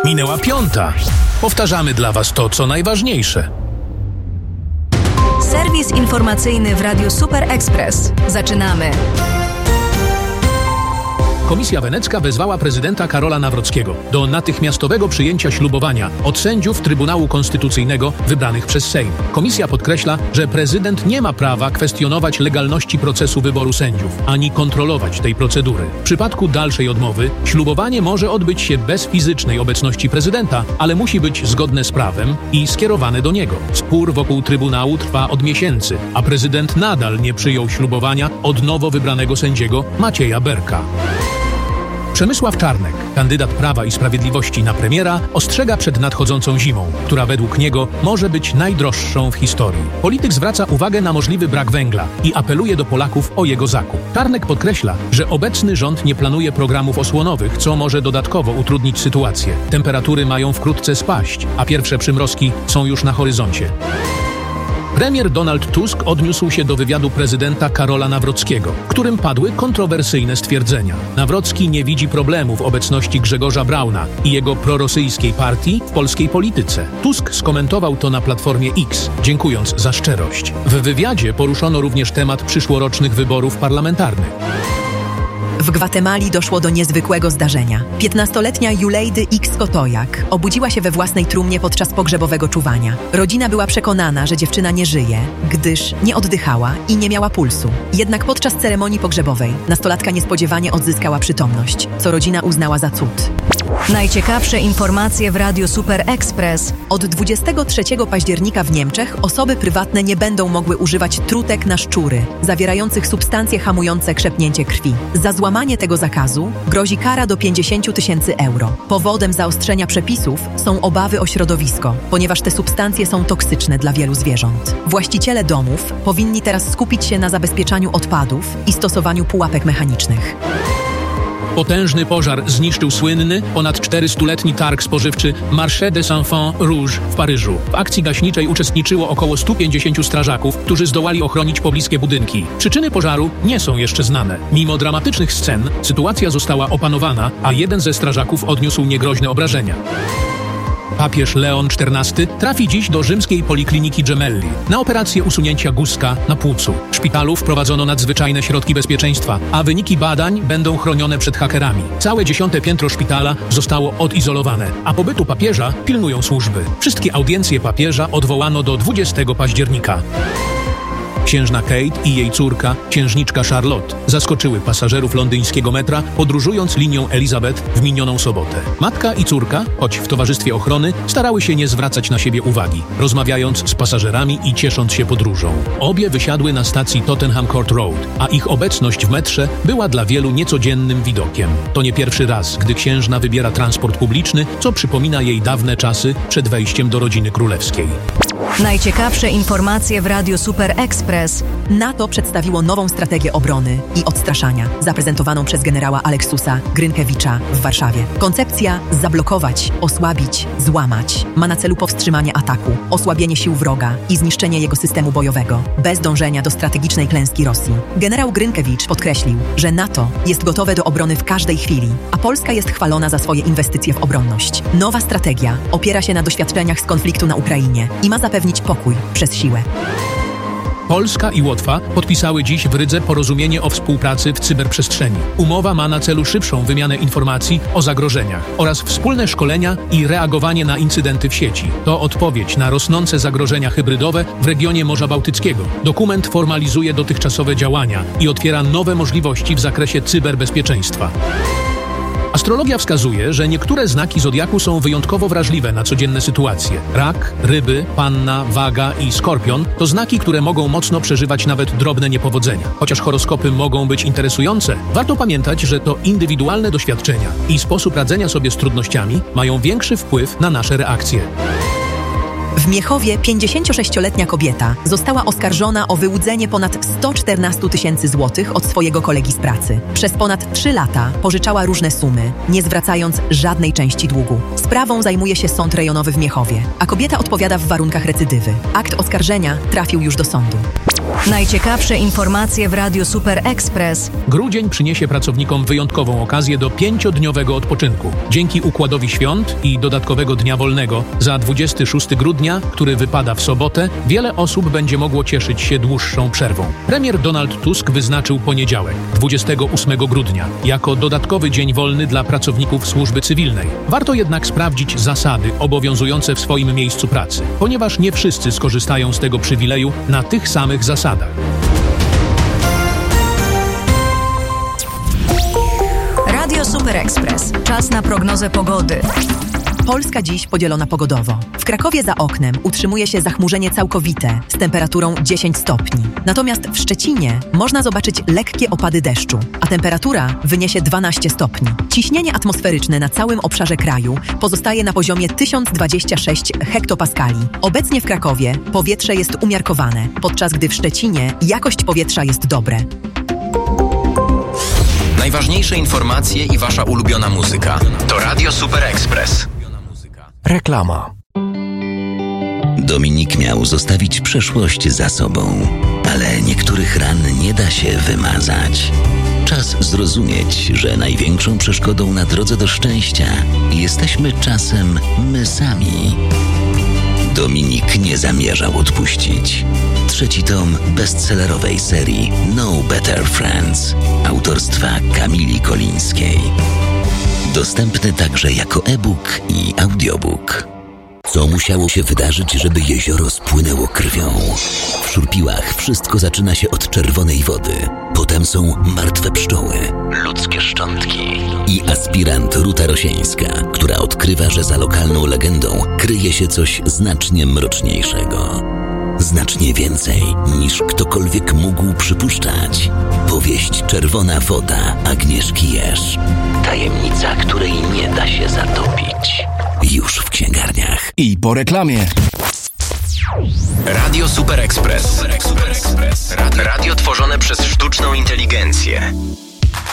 Minęła 5. Powtarzamy dla Was to, co najważniejsze. Serwis informacyjny w Radiu Super Express. Zaczynamy. Komisja Wenecka wezwała prezydenta Karola Nawrockiego do natychmiastowego przyjęcia ślubowania od sędziów Trybunału Konstytucyjnego wybranych przez Sejm. Komisja podkreśla, że prezydent nie ma prawa kwestionować legalności procesu wyboru sędziów, ani kontrolować tej procedury. W przypadku dalszej odmowy ślubowanie może odbyć się bez fizycznej obecności prezydenta, ale musi być zgodne z prawem i skierowane do niego. Spór wokół Trybunału trwa od miesięcy, a prezydent nadal nie przyjął ślubowania od nowo wybranego sędziego Macieja Berka. Przemysław Czarnek, kandydat Prawa i Sprawiedliwości na premiera, ostrzega przed nadchodzącą zimą, która według niego może być najdroższą w historii. Polityk zwraca uwagę na możliwy brak węgla i apeluje do Polaków o jego zakup. Czarnek podkreśla, że obecny rząd nie planuje programów osłonowych, co może dodatkowo utrudnić sytuację. Temperatury mają wkrótce spaść, a pierwsze przymrozki są już na horyzoncie. Premier Donald Tusk odniósł się do wywiadu prezydenta Karola Nawrockiego, w którym padły kontrowersyjne stwierdzenia. Nawrocki nie widzi problemu w obecności Grzegorza Brauna i jego prorosyjskiej partii w polskiej polityce. Tusk skomentował to na Platformie X, dziękując za szczerość. W wywiadzie poruszono również temat przyszłorocznych wyborów parlamentarnych. W Gwatemali doszło do niezwykłego zdarzenia. 15-letnia Yuleidy X Kotojak obudziła się we własnej trumnie podczas pogrzebowego czuwania. Rodzina była przekonana, że dziewczyna nie żyje, gdyż nie oddychała i nie miała pulsu. Jednak podczas ceremonii pogrzebowej nastolatka niespodziewanie odzyskała przytomność, co rodzina uznała za cud. Najciekawsze informacje w Radiu Super Express. Od 23 października w Niemczech osoby prywatne nie będą mogły używać trutek na szczury, zawierających substancje hamujące krzepnięcie krwi. Za złamanie tego zakazu grozi kara do 50 000 euro. Powodem zaostrzenia przepisów są obawy o środowisko, ponieważ te substancje są toksyczne dla wielu zwierząt. Właściciele domów powinni teraz skupić się na zabezpieczaniu odpadów i stosowaniu pułapek mechanicznych. Potężny pożar zniszczył słynny, ponad 400-letni targ spożywczy Marché des Enfants Rouges w Paryżu. W akcji gaśniczej uczestniczyło około 150 strażaków, którzy zdołali ochronić pobliskie budynki. Przyczyny pożaru nie są jeszcze znane. Mimo dramatycznych scen, sytuacja została opanowana, a jeden ze strażaków odniósł niegroźne obrażenia. Papież Leon XIV trafi dziś do rzymskiej polikliniki Gemelli na operację usunięcia guzka na płucu. W szpitalu wprowadzono nadzwyczajne środki bezpieczeństwa, a wyniki badań będą chronione przed hakerami. Całe 10. piętro szpitala zostało odizolowane, a pobytu papieża pilnują służby. Wszystkie audiencje papieża odwołano do 20 października. Księżna Kate i jej córka, księżniczka Charlotte, zaskoczyły pasażerów londyńskiego metra, podróżując linią Elizabeth w minioną sobotę. Matka i córka, choć w towarzystwie ochrony, starały się nie zwracać na siebie uwagi, rozmawiając z pasażerami i ciesząc się podróżą. Obie wysiadły na stacji Tottenham Court Road, a ich obecność w metrze była dla wielu niecodziennym widokiem. To nie pierwszy raz, gdy księżna wybiera transport publiczny, co przypomina jej dawne czasy przed wejściem do rodziny królewskiej. Najciekawsze informacje w Radiu Super Express. NATO przedstawiło nową strategię obrony i odstraszania, zaprezentowaną przez generała Aleksusa Grynkiewicza w Warszawie. Koncepcja zablokować, osłabić, złamać ma na celu powstrzymanie ataku, osłabienie sił wroga i zniszczenie jego systemu bojowego, bez dążenia do strategicznej klęski Rosji. Generał Grynkiewicz podkreślił, że NATO jest gotowe do obrony w każdej chwili, a Polska jest chwalona za swoje inwestycje w obronność. Nowa strategia opiera się na doświadczeniach z konfliktu na Ukrainie i ma zapewnić pokój przez siłę. Polska i Łotwa podpisały dziś w Rydze porozumienie o współpracy w cyberprzestrzeni. Umowa ma na celu szybszą wymianę informacji o zagrożeniach oraz wspólne szkolenia i reagowanie na incydenty w sieci. To odpowiedź na rosnące zagrożenia hybrydowe w regionie Morza Bałtyckiego. Dokument formalizuje dotychczasowe działania i otwiera nowe możliwości w zakresie cyberbezpieczeństwa. Astrologia wskazuje, że niektóre znaki zodiaku są wyjątkowo wrażliwe na codzienne sytuacje. Rak, ryby, panna, waga i skorpion to znaki, które mogą mocno przeżywać nawet drobne niepowodzenia. Chociaż horoskopy mogą być interesujące, warto pamiętać, że to indywidualne doświadczenia i sposób radzenia sobie z trudnościami mają większy wpływ na nasze reakcje. W Miechowie 56-letnia kobieta została oskarżona o wyłudzenie ponad 114 000 złotych od swojego kolegi z pracy. Przez ponad 3 lata pożyczała różne sumy, nie zwracając żadnej części długu. Sprawą zajmuje się Sąd Rejonowy w Miechowie, a kobieta odpowiada w warunkach recydywy. Akt oskarżenia trafił już do sądu. Najciekawsze informacje w Radiu Super Express. Grudzień przyniesie pracownikom wyjątkową okazję do 5-dniowego odpoczynku. Dzięki układowi świąt i dodatkowego dnia wolnego za 26 grudnia, który wypada w sobotę, wiele osób będzie mogło cieszyć się dłuższą przerwą. Premier Donald Tusk wyznaczył poniedziałek, 28 grudnia, jako dodatkowy dzień wolny dla pracowników służby cywilnej. Warto jednak sprawdzić zasady obowiązujące w swoim miejscu pracy, ponieważ nie wszyscy skorzystają z tego przywileju na tych samych zasadach. Radio Super Express. Czas na prognozę pogody. Polska dziś podzielona pogodowo. W Krakowie za oknem utrzymuje się zachmurzenie całkowite z temperaturą 10 stopni. Natomiast w Szczecinie można zobaczyć lekkie opady deszczu, a temperatura wyniesie 12 stopni. Ciśnienie atmosferyczne na całym obszarze kraju pozostaje na poziomie 1026 hektopaskali. Obecnie w Krakowie powietrze jest umiarkowane, podczas gdy w Szczecinie jakość powietrza jest dobre. Najważniejsze informacje i wasza ulubiona muzyka. To Radio Super Express. Reklama. Dominik miał zostawić przeszłość za sobą, ale niektórych ran nie da się wymazać. Czas zrozumieć, że największą przeszkodą na drodze do szczęścia jesteśmy czasem my sami. Dominik nie zamierzał odpuścić. 3. tom bestsellerowej serii No Better Friends autorstwa Kamili Kolińskiej. Dostępny także jako e-book i audiobook. Co musiało się wydarzyć, żeby jezioro spłynęło krwią? W Szurpiłach wszystko zaczyna się od czerwonej wody. Potem są martwe pszczoły, ludzkie szczątki i aspirant Ruta Rosieńska, która odkrywa, że za lokalną legendą kryje się coś znacznie mroczniejszego. Znacznie więcej niż ktokolwiek mógł przypuszczać. Powieść Czerwona woda Agnieszki Jerz. Tajemnica, której nie da się zatopić. Już w księgarniach. I po reklamie. Radio Super Express. Radio tworzone przez sztuczną inteligencję.